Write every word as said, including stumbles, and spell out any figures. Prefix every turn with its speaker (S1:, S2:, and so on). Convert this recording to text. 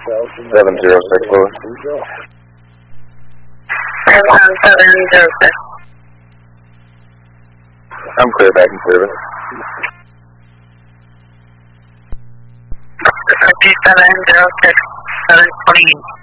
S1: seven zero six, Louis.
S2: seven zero six.
S1: I'm clear back in service.
S2: seven zero six, seven twenty.